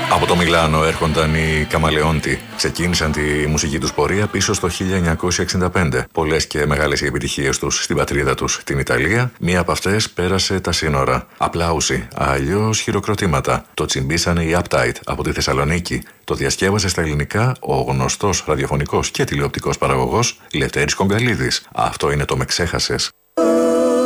Από το Μιλάνο έρχονταν οι Καμαλεόντι. Ξεκίνησαν τη μουσική τους πορεία πίσω στο 1965. Πολλές και μεγάλες οι επιτυχίες τους στην πατρίδα τους, την Ιταλία. Μία από αυτές πέρασε τα σύνορα. Απλάουσι, αλλιώς χειροκροτήματα. Το τσιμπήσανε οι Uptight από τη Θεσσαλονίκη. Το διασκεύασε στα ελληνικά ο γνωστός ραδιοφωνικός και τηλεοπτικός παραγωγός Λευτέρης Κογκαλίδης. Αυτό είναι το «Με ξέχασες».